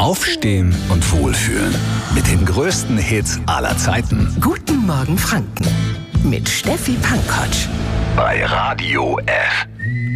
Aufstehen und wohlfühlen. Mit den größten Hits aller Zeiten. Guten Morgen Franken mit Steffi Pankotsch. Bei Radio F.